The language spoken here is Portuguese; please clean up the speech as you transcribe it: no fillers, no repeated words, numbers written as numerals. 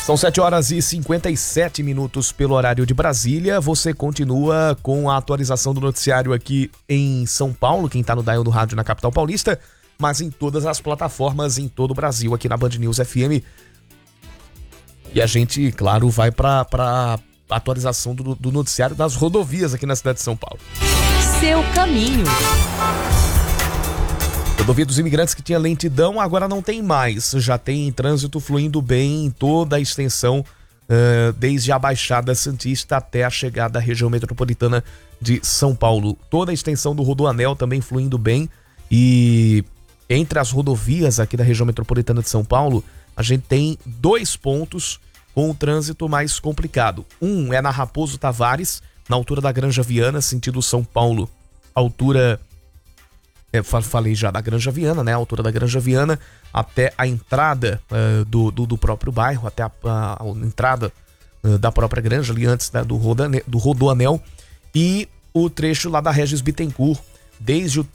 São 7h57 pelo horário de Brasília. Você continua com a atualização do noticiário aqui em São Paulo, quem tá no dial do rádio na capital paulista, mas em todas as plataformas em todo o Brasil, aqui na Band News FM. E a gente, claro, vai pra atualização do noticiário das rodovias aqui na cidade de São Paulo. Seu caminho. Rodovia dos Imigrantes, que tinha lentidão, agora não tem mais. Já tem trânsito fluindo bem em toda a extensão, desde a Baixada Santista até a chegada à região metropolitana de São Paulo. Toda a extensão do Rodoanel também fluindo bem. E entre as rodovias aqui da região metropolitana de São Paulo, a gente tem 2 pontos com o trânsito mais complicado. Um é na Raposo Tavares, na altura da Granja Viana, sentido São Paulo, altura... falei já da Granja Viana, né? A altura da Granja Viana até a entrada do próprio bairro, até a entrada da própria granja, ali antes do Rodoanel. E o trecho lá da Regis Bittencourt, desde o